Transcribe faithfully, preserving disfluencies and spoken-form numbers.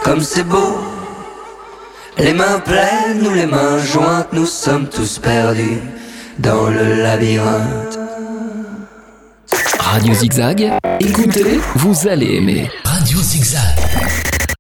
comme c'est beau. Les mains pleines ou les mains jointes, nous sommes tous perdus dans le labyrinthe. Radio Zigzag, écoutez, vous allez aimer. Radio Zigzag.